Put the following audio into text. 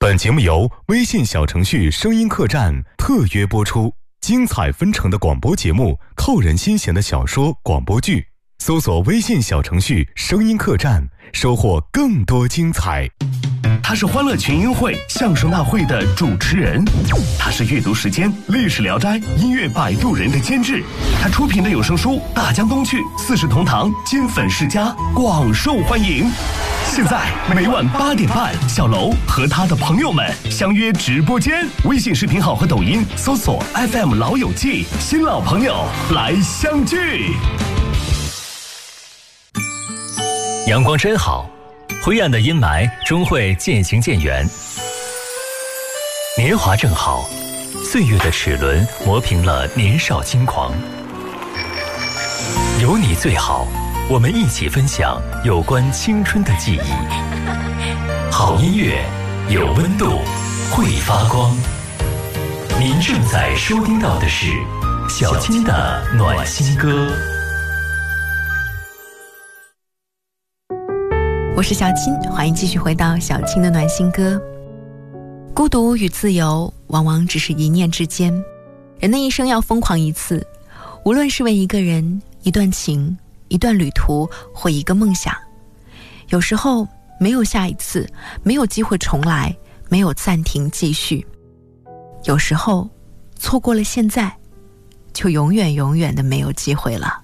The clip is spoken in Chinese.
本节目由微信小程序声音客栈特约播出，精彩纷呈的广播节目，扣人心弦的小说广播剧，搜索微信小程序声音客栈，收获更多精彩。 他是欢乐群英会相声大会的主持人，他是阅读时间历史聊斋音乐摆渡人的监制，他出品的有声书《大江东去》四世同堂金粉世家广受欢迎。现在每晚8点半，小楼和他的朋友们相约直播间，微信视频号和抖音搜索 FM 老友记，新老朋友来相聚。 阳光真好，灰暗的阴霾终会渐行渐远。年华正好，岁月的齿轮磨平了年少轻狂。有你最好，我们一起分享有关青春的记忆。好音乐，有温度，会发光。您正在收听到的是小青的暖心歌。 我是小青，欢迎继续回到小青的暖心歌。孤独与自由往往只是一念之间，人的一生要疯狂一次，无论是为一个人、一段情、一段旅途或一个梦想。有时候没有下一次，没有机会重来，没有暂停继续。有时候错过了现在，就永远永远的没有机会了。